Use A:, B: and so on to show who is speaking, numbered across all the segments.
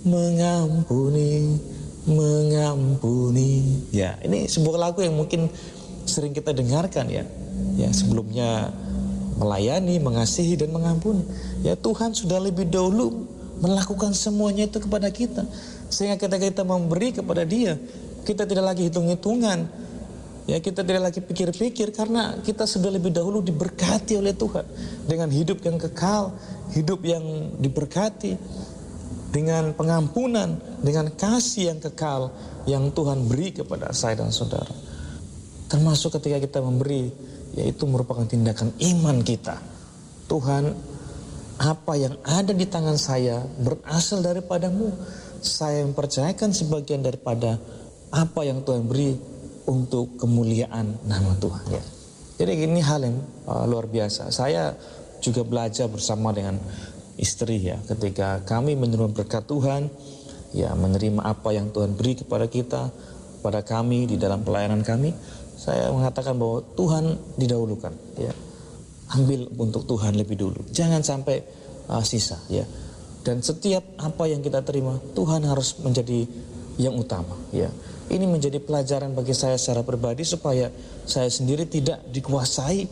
A: mengampuni, mengampuni. Ya, ini sebuah lagu yang mungkin sering kita dengarkan ya. Ya, sebelumnya melayani, mengasihi dan mengampuni. Ya, Tuhan sudah lebih dahulu melakukan semuanya itu kepada kita. Sehingga ketika kita memberi kepada Dia, kita tidak lagi hitung-hitungan. Ya, kita tidak lagi pikir-pikir karena kita sudah lebih dahulu diberkati oleh Tuhan dengan hidup yang kekal, hidup yang diberkati, dengan pengampunan, dengan kasih yang kekal yang Tuhan beri kepada saya dan saudara. Termasuk ketika kita memberi, yaitu merupakan tindakan iman kita. Tuhan, apa yang ada di tangan saya berasal daripadamu. Saya mempercayakan sebagian daripada apa yang Tuhan beri untuk kemuliaan nama Tuhan. Ya. Jadi ini hal yang luar biasa. Saya juga belajar bersama dengan istri ya, ketika kami menerima berkat Tuhan, ya menerima apa yang Tuhan beri kepada kita, pada kami di dalam pelayanan kami, saya mengatakan bahwa Tuhan didahulukan. Ya, ambil untuk Tuhan lebih dulu. Jangan sampai sisa. Ya. Dan setiap apa yang kita terima, Tuhan harus menjadi yang utama. Ya. Ini menjadi pelajaran bagi saya secara pribadi supaya saya sendiri tidak dikuasai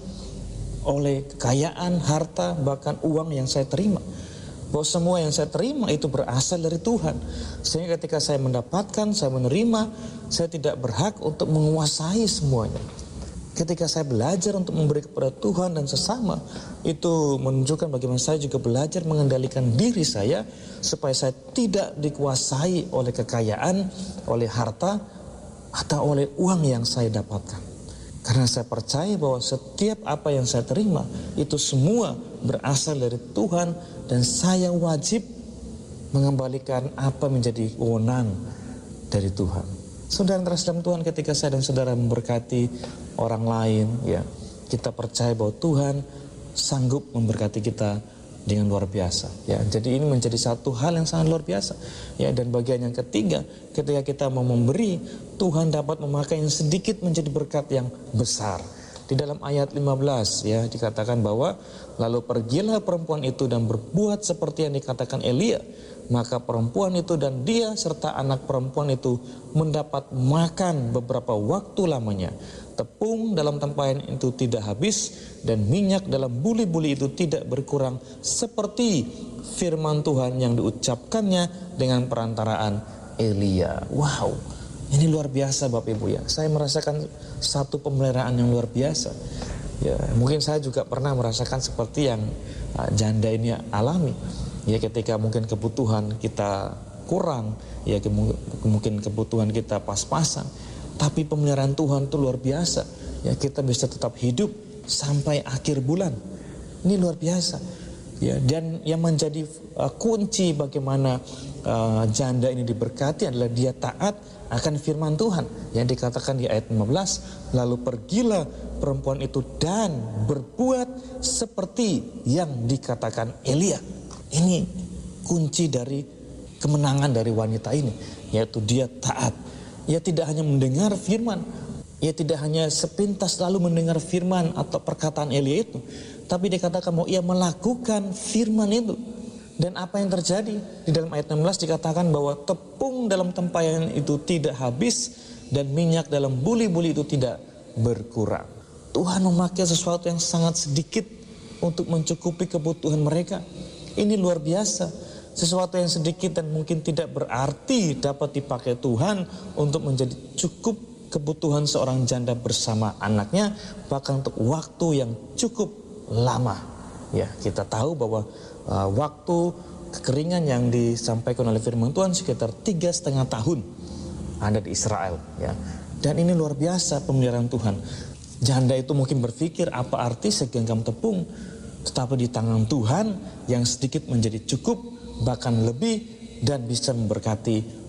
A: oleh kekayaan, harta, bahkan uang yang saya terima. Bahwa semua yang saya terima itu berasal dari Tuhan. Sehingga ketika saya mendapatkan, saya menerima, saya tidak berhak untuk menguasai semuanya. Ketika saya belajar untuk memberi kepada Tuhan dan sesama, itu menunjukkan bagaimana saya juga belajar mengendalikan diri saya supaya saya tidak dikuasai oleh kekayaan, oleh harta, atau oleh uang yang saya dapatkan. Karena saya percaya bahwa setiap apa yang saya terima itu semua berasal dari Tuhan dan saya wajib mengembalikan apa menjadi wewenang dari Tuhan. Saudara terhadap dalam Tuhan, ketika saya dan saudara memberkati orang lain, ya kita percaya bahwa Tuhan sanggup memberkati kita dengan luar biasa. Ya, jadi ini menjadi satu hal yang sangat luar biasa. Ya, dan bagian yang ketiga, ketika kita mau memberi, Tuhan dapat memakai yang sedikit menjadi berkat yang besar. Di dalam ayat 15 ya dikatakan bahwa lalu pergilah perempuan itu dan berbuat seperti yang dikatakan Elia. Maka perempuan itu dan dia serta anak perempuan itu mendapat makan beberapa waktu lamanya. Tepung dalam tempayan itu tidak habis dan minyak dalam buli-buli itu tidak berkurang, seperti firman Tuhan yang diucapkannya dengan perantaraan Elia. Wow, ini luar biasa Bapak Ibu ya. Saya merasakan satu pemeliharaan yang luar biasa. Ya, mungkin saya juga pernah merasakan seperti yang janda ini alami. Ya, ketika mungkin kebutuhan kita kurang, ya mungkin kebutuhan kita pas-pasan, tapi pemeliharaan Tuhan itu luar biasa. Ya, kita bisa tetap hidup sampai akhir bulan. Ini luar biasa. Ya, dan yang menjadi kunci bagaimana janda ini diberkati adalah dia taat akan firman Tuhan yang dikatakan di ayat 15, lalu pergilah perempuan itu dan berbuat seperti yang dikatakan Elia. Ini kunci dari kemenangan dari wanita ini, yaitu dia taat. Ia tidak hanya mendengar firman, ia tidak hanya sepintas lalu mendengar firman atau perkataan Elia itu, tapi dikatakan bahwa ia melakukan firman itu. Dan apa yang terjadi? Di dalam ayat 16 dikatakan bahwa tepung dalam tempayan itu tidak habis dan minyak dalam buli-buli itu tidak berkurang. Tuhan memakai sesuatu yang sangat sedikit untuk mencukupi kebutuhan mereka. Ini luar biasa. Sesuatu yang sedikit dan mungkin tidak berarti dapat dipakai Tuhan untuk menjadi cukup kebutuhan seorang janda bersama anaknya, bahkan untuk waktu yang cukup lama. Ya, kita tahu bahwa waktu kekeringan yang disampaikan oleh firman Tuhan sekitar 3,5 tahun ada di Israel. Ya, dan ini luar biasa pemeliharaan Tuhan. Janda itu mungkin berpikir apa arti segenggam tepung, tetapi di tangan Tuhan yang sedikit menjadi cukup, bahkan lebih, dan bisa memberkati